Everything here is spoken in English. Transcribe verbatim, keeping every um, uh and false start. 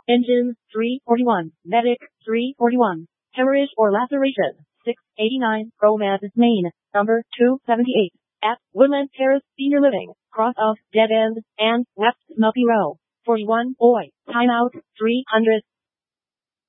Engine, three forty-one. Medic, three forty-one. Hemorrhage or laceration, six eighty-nine. Romance, Maine, number two seventy-eight. At Woodland Terrace Senior Living, cross of Dead End, and West Snuffy Row. forty-one. Boy, timeout, three hundred.